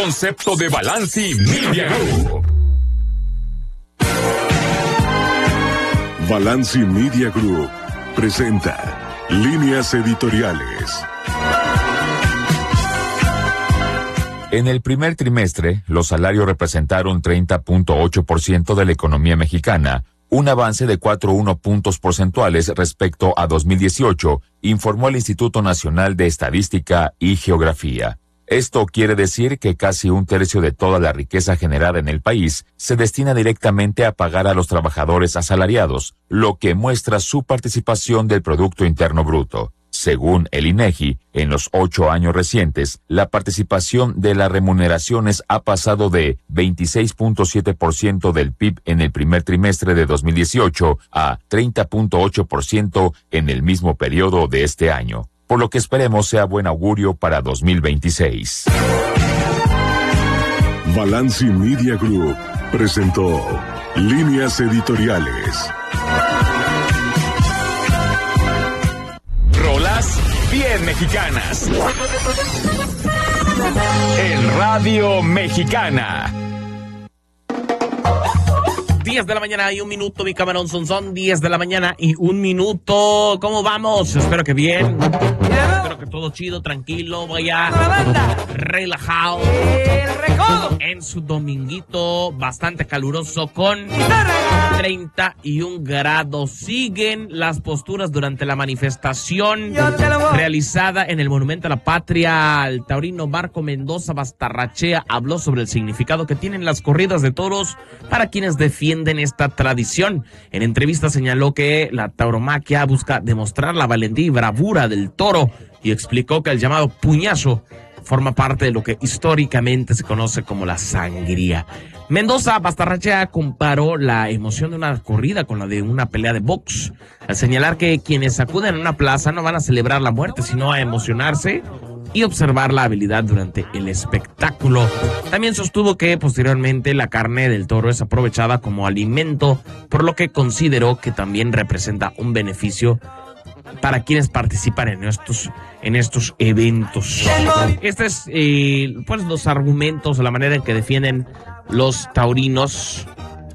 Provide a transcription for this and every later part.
concepto de Balanci Media Group. Balanci Media Group presenta Líneas Editoriales. En el primer trimestre, los salarios representaron 30.8% de la economía mexicana, un avance de 4.1 puntos porcentuales respecto a 2018, informó el Instituto Nacional de Estadística y Geografía. Esto quiere decir que casi un tercio de toda la riqueza generada en el país se destina directamente a pagar a los trabajadores asalariados, lo que muestra su participación del Producto Interno Bruto. Según el INEGI, en los 8 años recientes, la participación de las remuneraciones ha pasado de 26.7% del PIB en el primer trimestre de 2018 a 30.8% en el mismo periodo de este año, por lo que esperemos sea buen augurio para 2026. Balanci Media Group presentó Líneas Editoriales. Rolas bien mexicanas. En Radio Mexicana. 10 de la mañana y 1 minuto, mi camarón son 10 de la mañana y 1 minuto. ¿Cómo vamos? Espero que bien. Espero que todo chido, tranquilo, vaya relajado. En su dominguito bastante caluroso con 31 grados. Siguen las posturas durante la manifestación realizada en el Monumento a la Patria. El taurino Marco Mendoza Bastarrachea habló sobre el significado que tienen las corridas de toros para quienes defienden esta tradición. En entrevista señaló que la tauromaquia busca demostrar la valentía y bravura del toro y explicó que el llamado puñazo forma parte de lo que históricamente se conoce como la sangría. Mendoza Bastarrachea comparó la emoción de una corrida con la de una pelea de box, al señalar que quienes acuden a una plaza no van a celebrar la muerte, sino a emocionarse y observar la habilidad durante el espectáculo. También sostuvo que posteriormente la carne del toro es aprovechada como alimento, por lo que consideró que también representa un beneficio para quienes participan en estos eventos. Este es pues los argumentos, la manera en que defienden los taurinos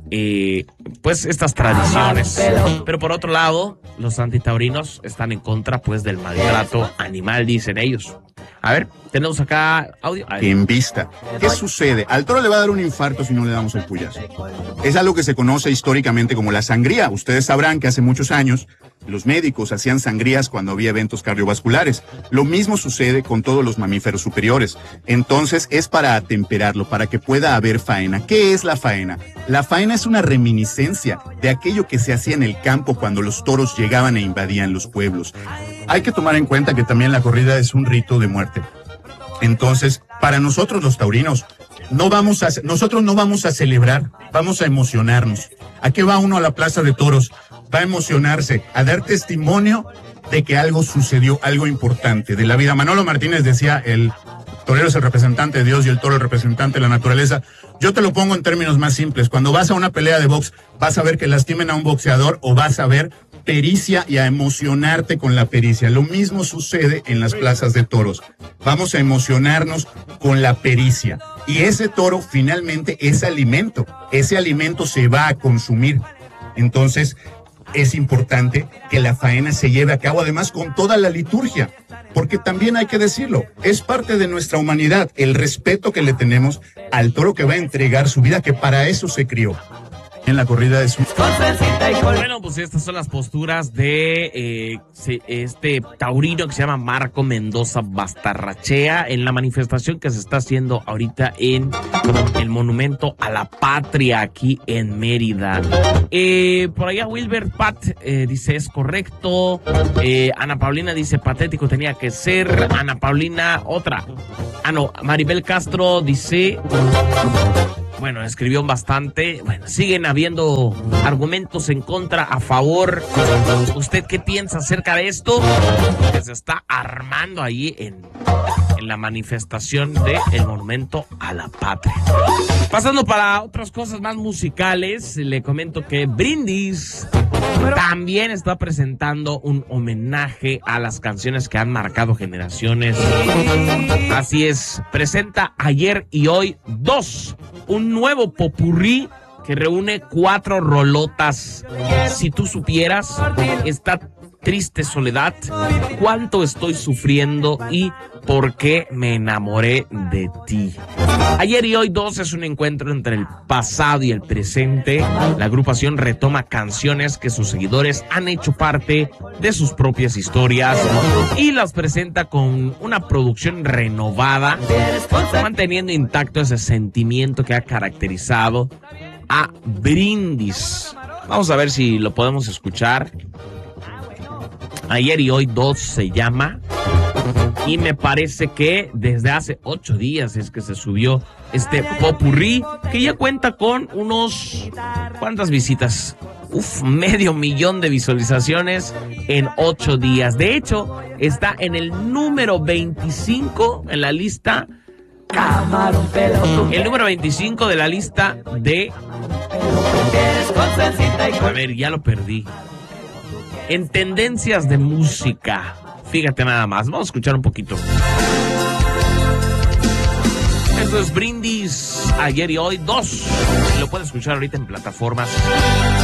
pues estas tradiciones. Pero por otro lado, los antitaurinos están en contra pues del maltrato animal, dicen ellos. A ver, tenemos acá audio. En vista. ¿Qué sucede? Al toro le va a dar un infarto si no le damos el puyazo. Es algo que se conoce históricamente como la sangría. Ustedes sabrán que hace muchos años los médicos hacían sangrías cuando había eventos cardiovasculares. Lo mismo sucede con todos los mamíferos superiores. Entonces es para atemperarlo, para que pueda haber faena. ¿Qué es la faena? La faena es una reminiscencia de aquello que se hacía en el campo cuando los toros llegaban e invadían los pueblos. Hay que tomar en cuenta que también la corrida es un rito de muerte. Entonces, para nosotros los taurinos, nosotros no vamos a celebrar, vamos a emocionarnos. ¿A qué va uno a la plaza de toros? Va a emocionarse, a dar testimonio de que algo sucedió, algo importante de la vida. Manolo Martínez decía, el torero es el representante de Dios y el toro el representante de la naturaleza. Yo te lo pongo en términos más simples. Cuando vas a una pelea de box, vas a ver que lastimen a un boxeador o vas a ver pericia y a emocionarte con la pericia. Lo mismo sucede en las plazas de toros. Vamos a emocionarnos con la pericia. Y ese toro finalmente es alimento. Ese alimento se va a consumir. Entonces, es importante que la faena se lleve a cabo, además con toda la liturgia, porque también hay que decirlo, es parte de nuestra humanidad, el respeto que le tenemos al toro que va a entregar su vida, que para eso se crió. En la corrida es un... Bueno, pues estas son las posturas de este taurino que se llama Marco Mendoza Bastarrachea en la manifestación que se está haciendo ahorita en el Monumento a la Patria aquí en Mérida. Por allá Wilber Pat dice es correcto. Ana Paulina dice patético tenía que ser. Ana Paulina otra. Maribel Castro dice... Bueno, escribió bastante. Bueno, siguen habiendo argumentos en contra, a favor. ¿Usted qué piensa acerca de esto? Que se está armando ahí en la manifestación del Monumento a la Patria. Pasando para otras cosas más musicales, le comento que Brindis También está presentando un homenaje a las canciones que han marcado generaciones. Así es, presenta Ayer y Hoy 2, un nuevo popurrí que reúne 4 rolotas. Si tú supieras, esta triste soledad, cuánto estoy sufriendo y por qué me enamoré de ti. Ayer y Hoy 2 es un encuentro entre el pasado y el presente. La agrupación retoma canciones que sus seguidores han hecho parte de sus propias historias y las presenta con una producción renovada, manteniendo intacto ese sentimiento que ha caracterizado a Brindis. Vamos a ver si lo podemos escuchar. Ayer y Hoy 2 se llama, y me parece que desde hace 8 días es que se subió este popurrí, que ya cuenta con ¿cuántas visitas? 500,000 de visualizaciones en 8 días. De hecho, está en el número 25 en la lista. El número 25 de la lista de... A ver, ya lo perdí. En tendencias de música. Fíjate nada más. Vamos a escuchar un poquito. Esto es Brindis, Ayer y Hoy 2. Lo puedes escuchar ahorita en plataformas